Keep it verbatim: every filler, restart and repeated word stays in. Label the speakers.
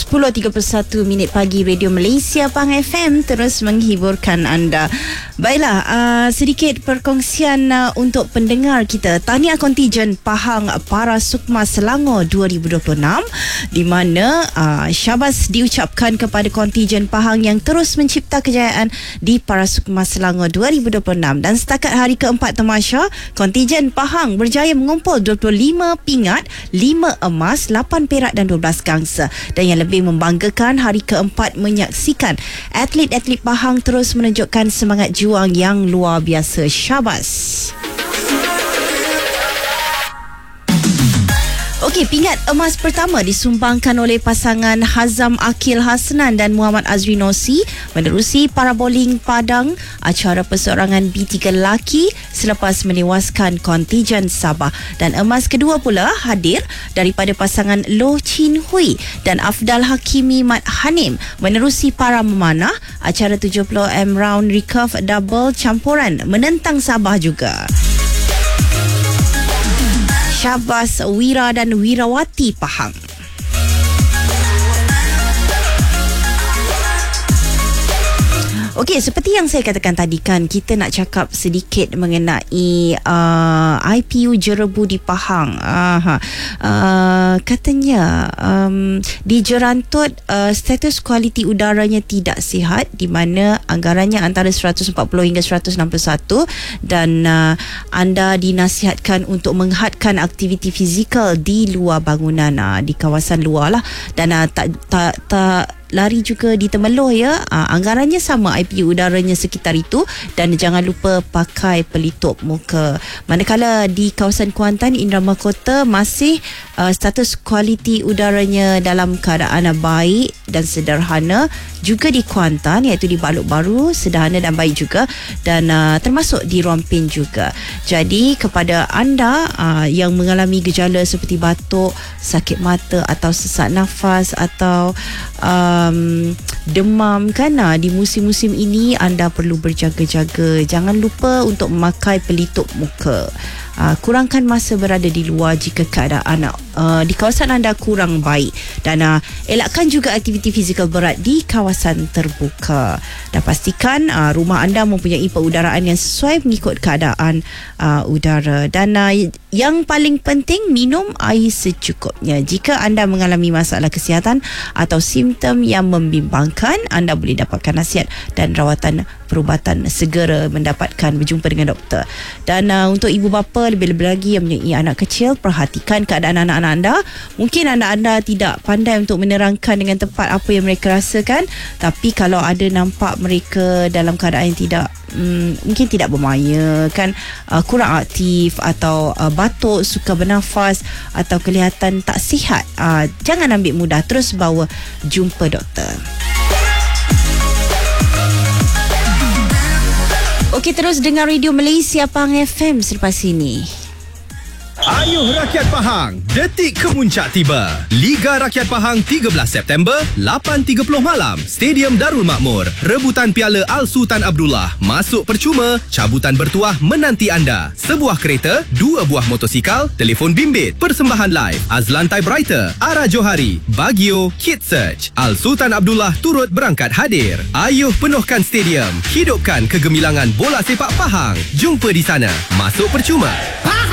Speaker 1: sepuluh tiga puluh satu minit pagi, Radio Malaysia Pahang F M terus menghiburkan anda. Baiklah, uh, sedikit perkongsian uh, untuk pendengar kita. Tahniah kontijen Pahang Para Sukma Selangor dua ribu dua puluh enam, di mana uh, syabas diucapkan kepada kontijen Pahang yang terus mencipta kejayaan di Para Sukma Selangor dua ribu dua puluh enam. Dan setakat hari keempat tamasya, kontijen Pahang berjaya mengumpul dua puluh lima pingat, lima emas, lapan perak dan dua belas gangsa. Dan yang lebih membanggakan, hari keempat menyaksikan atlet-atlet Pahang terus menunjukkan semangat juang yang luar biasa. Syabas. Okey, pingat emas pertama disumbangkan oleh pasangan Hazam Akil Hasnan dan Muhammad Azri Nossi menerusi para bowling Padang acara perseorangan B tiga lelaki selepas menewaskan kontijen Sabah. Dan emas kedua pula hadir daripada pasangan Loh Chin Hui dan Afdal Hakimi Mat Hanim menerusi para memanah acara tujuh puluh meter round recurve double campuran menentang Sabah juga. Syabas Wira dan Wirawati Pahang. Okey, seperti yang saya katakan tadi kan, kita nak cakap sedikit mengenai uh, I P U Jerebu di Pahang. Aha. Uh, katanya um, di Jerantut uh, status kualiti udaranya tidak sihat, di mana anggarannya antara seratus empat puluh hingga seratus enam puluh satu, dan uh, anda dinasihatkan untuk menghadkan aktiviti fizikal di luar bangunan, uh, di kawasan luar lah, dan uh, tak tak tak lari juga di Temeloh ya. Aa, anggarannya sama I P U udaranya sekitar itu, dan jangan lupa pakai pelitup muka. Manakala di kawasan Kuantan, Indra Mahkota masih uh, status kualiti udaranya dalam keadaan baik dan sederhana. Juga di Kuantan, iaitu di Balok Baru, sederhana dan baik juga, dan uh, termasuk di Rompin juga. Jadi kepada anda uh, yang mengalami gejala seperti batuk, sakit mata atau sesak nafas atau uh, Um, demam kan, nah, di musim-musim ini anda perlu berjaga-jaga. Jangan lupa untuk memakai pelitup muka. Uh, kurangkan masa berada di luar jika keadaan uh, di kawasan anda kurang baik, dan uh, elakkan juga aktiviti fizikal berat di kawasan terbuka, dan pastikan uh, rumah anda mempunyai perudaraan yang sesuai mengikut keadaan uh, udara. Dan uh, yang paling penting, minum air secukupnya. Jika anda mengalami masalah kesihatan atau simptom yang membimbangkan, anda boleh dapatkan nasihat dan rawatan perubatan, segera mendapatkan berjumpa dengan doktor. Dan uh, untuk ibu bapa, lebih-lebih lagi yang mempunyai anak kecil, perhatikan keadaan anak-anak anda. Mungkin anda-anda tidak pandai untuk menerangkan dengan tepat apa yang mereka rasakan, tapi kalau ada nampak mereka dalam keadaan yang tidak Hmm, mungkin tidak bermaya kan, uh, kurang aktif atau uh, batuk, suka bernafas atau kelihatan tak sihat, uh, jangan ambil mudah, terus bawa jumpa doktor. Okey, terus dengar Radio Malaysia Pahang F M selepas ini.
Speaker 2: Ayuh rakyat Pahang, detik kemuncak tiba. Liga Rakyat Pahang tiga belas September, lapan tiga puluh malam, Stadium Darul Makmur. Rebutan Piala Al Sultan Abdullah, masuk percuma, cabutan bertuah menanti anda. Sebuah kereta, dua buah motosikal, telefon bimbit, persembahan live, Azlan Typewriter, Ara Johari, Bagio, Kit Search. Al Sultan Abdullah turut berangkat hadir. Ayuh penuhkan stadium, hidupkan kegemilangan bola sepak Pahang. Jumpa di sana, masuk percuma.